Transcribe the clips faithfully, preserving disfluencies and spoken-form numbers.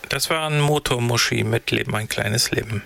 Das waren Moto Muschi mit Leben ein kleines Leben.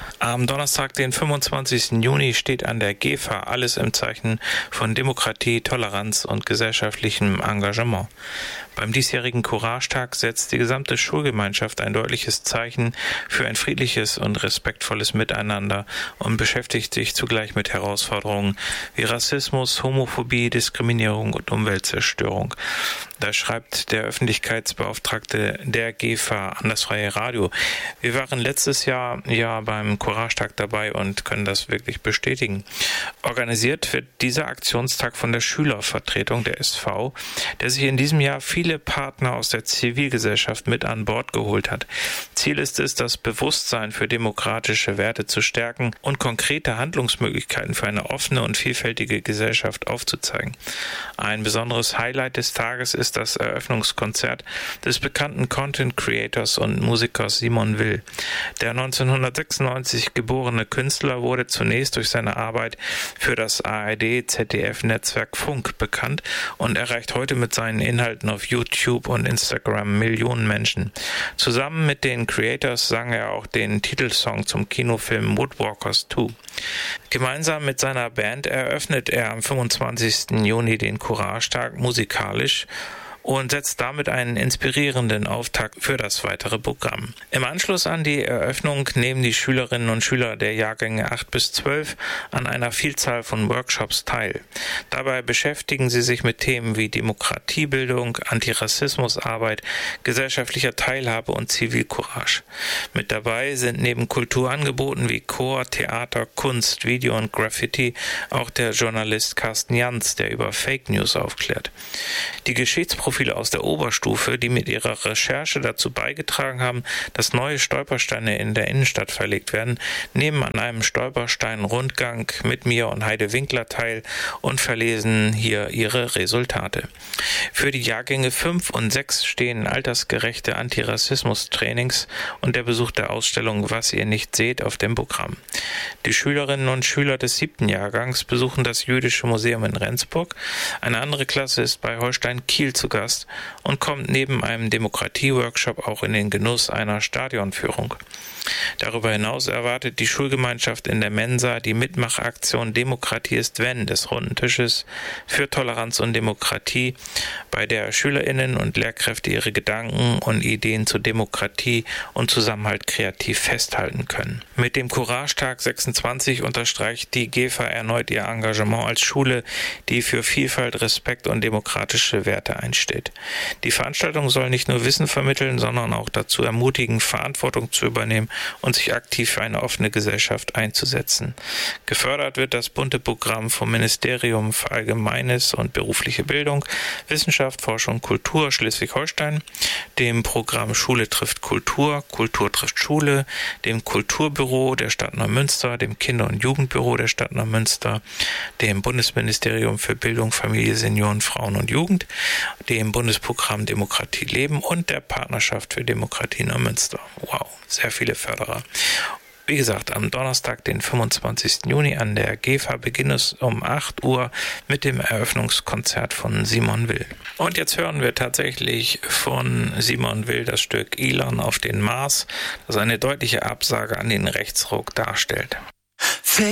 Am Donnerstag, den fünfundzwanzigsten Juni, steht an der G E F A alles im Zeichen von Demokratie, Toleranz und gesellschaftlichem Engagement. Beim diesjährigen Courage-Tag setzt die gesamte Schulgemeinschaft ein deutliches Zeichen für ein friedliches und respektvolles Miteinander und beschäftigt sich zugleich mit Herausforderungen wie Rassismus, Homophobie, Diskriminierung und Umweltzerstörung. Da schreibt der Öffentlichkeitsbeauftragte der G E F A an das Freie Radio: Wir waren letztes Jahr ja beim Courage-Tag dabei und können das wirklich bestätigen. Organisiert wird dieser Aktionstag von der Schülervertretung der S V, der sich in diesem Jahr viele Partner aus der Zivilgesellschaft mit an Bord geholt hat. Ziel ist es, das Bewusstsein für demokratische Werte zu stärken und konkrete Handlungsmöglichkeiten für eine offene und vielfältige Gesellschaft aufzuzeigen. Ein besonderes Highlight des Tages ist das Eröffnungskonzert des bekannten Content Creators und Musikers Simon Will. Der neunzehnhundertsechsundneunzig geborene Künstler wurde zunächst durch seine Arbeit für das A R D-Z D F-Netzwerk Funk bekannt und erreicht heute mit seinen Inhalten auf YouTube und Instagram Millionen Menschen. Zusammen mit den Creators sang er auch den Titelsong zum Kinofilm Woodwalkers zwei. Gemeinsam mit seiner Band eröffnet er am fünfundzwanzigsten Juni den Courage-Tag musikalisch und setzt damit einen inspirierenden Auftakt für das weitere Programm. Im Anschluss an die Eröffnung nehmen die Schülerinnen und Schüler der Jahrgänge acht bis zwölf an einer Vielzahl von Workshops teil. Dabei beschäftigen sie sich mit Themen wie Demokratiebildung, Antirassismusarbeit, gesellschaftlicher Teilhabe und Zivilcourage. Mit dabei sind neben Kulturangeboten wie Chor, Theater, Kunst, Video und Graffiti auch der Journalist Carsten Janz, der über Fake News aufklärt. Die Geschichtsprofile aus der Oberstufe, die mit ihrer Recherche dazu beigetragen haben, dass neue Stolpersteine in der Innenstadt verlegt werden, nehmen an einem Stolperstein-Rundgang mit mir und Heide Winkler teil und verlesen hier ihre Resultate. Für die Jahrgänge fünf und sechs stehen altersgerechte Antirassismus-Trainings und der Besuch der Ausstellung Was ihr nicht seht auf dem Programm. Die Schülerinnen und Schüler des siebten Jahrgangs besuchen das Jüdische Museum in Rendsburg. Eine andere Klasse ist bei Holstein Kiel zu Gast und kommt neben einem Demokratie-Workshop auch in den Genuss einer Stadionführung. Darüber hinaus erwartet die Schulgemeinschaft in der Mensa die Mitmachaktion Demokratie ist wenn des Runden Tisches für Toleranz und Demokratie, bei der SchülerInnen und Lehrkräfte ihre Gedanken und Ideen zu Demokratie und Zusammenhalt kreativ festhalten können. Mit dem Courage-Tag sechsundzwanzig unterstreicht die G E F A erneut ihr Engagement als Schule, die für Vielfalt, Respekt und demokratische Werte einsteht. Die Veranstaltung soll nicht nur Wissen vermitteln, sondern auch dazu ermutigen, Verantwortung zu übernehmen und sich aktiv für eine offene Gesellschaft einzusetzen. Gefördert wird das bunte Programm vom Ministerium für Allgemeines und berufliche Bildung, Wissenschaft, Forschung, Kultur Schleswig-Holstein, dem Programm Schule trifft Kultur, Kultur trifft Schule, dem Kulturbüro der Stadt Neumünster, dem Kinder- und Jugendbüro der Stadt Neumünster, dem Bundesministerium für Bildung, Familie, Senioren, Frauen und Jugend, dem Bundesprogramm Demokratie leben und der Partnerschaft für Demokratie Neumünster. Wow, sehr viele Förderer. Wie gesagt, am Donnerstag, den fünfundzwanzigsten Juni an der G E F A beginnt es um acht Uhr mit dem Eröffnungskonzert von Simon Will. Und jetzt hören wir tatsächlich von Simon Will das Stück Elon auf den Mars, das eine deutliche Absage an den Rechtsruck darstellt.